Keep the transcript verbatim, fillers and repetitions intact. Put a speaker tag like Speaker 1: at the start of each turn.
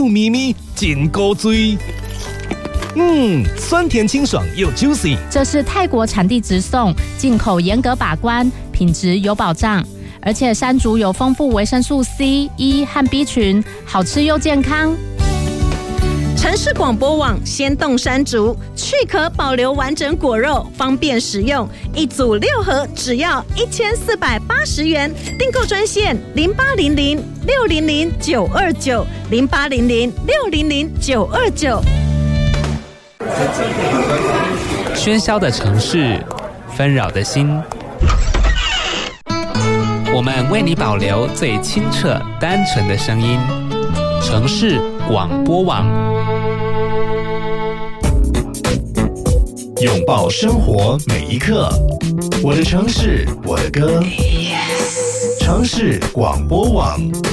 Speaker 1: 笑眯眯，真古锥。嗯，酸甜清爽又 juicy。
Speaker 2: 这是泰国产地直送，进口严格把关，品质有保障。而且山竹有丰富维生素 C、E 和 B 群，好吃又健康。
Speaker 3: 城市广播网鲜冻山竹，去壳保留完整果肉，方便食用。一组六盒，只要一千四百八十元。订购专线零八零零六零零九二九零八零零六零零九二九。
Speaker 4: 喧嚣的城市，纷扰的心，我们为你保留最清澈单纯的声音。城市广播网，
Speaker 5: 拥抱生活每一刻。我的城市，我的歌。城市广播网。